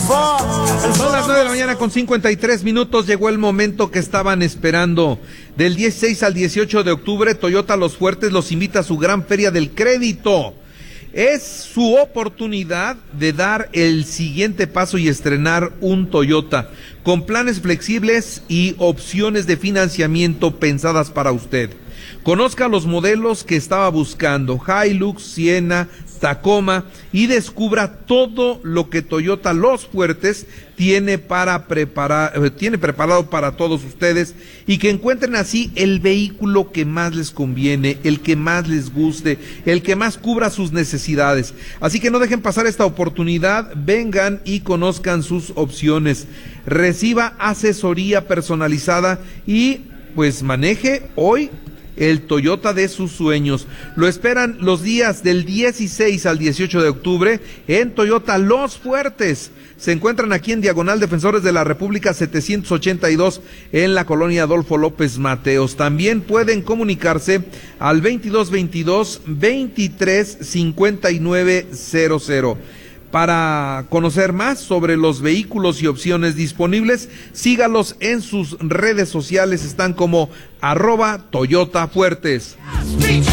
Son las 9 de la mañana con 53 minutos. Llegó el momento que estaban esperando. Del 16 al 18 de octubre, Toyota Los Fuertes los invita a su gran feria del crédito. Es su oportunidad de dar el siguiente paso y estrenar un Toyota con planes flexibles y opciones de financiamiento pensadas para usted. Conozca los modelos que estaba buscando: Hilux, Siena, Tacoma, y descubra todo lo que Toyota Los Fuertes tiene preparado para todos ustedes, y que encuentren así el vehículo que más les conviene, el que más les guste, el que más cubra sus necesidades. Así que no dejen pasar esta oportunidad, vengan y conozcan sus opciones. Reciba asesoría personalizada y pues maneje hoy el Toyota de sus sueños. Lo esperan los días del 16 al 18 de octubre en Toyota Los Fuertes. Se encuentran aquí en Diagonal Defensores de la República 782 en la colonia Adolfo López Mateos. También pueden comunicarse al 2222-235900. Para conocer más sobre los vehículos y opciones disponibles, sígalos en sus redes sociales. Están como @Toyota Fuertes.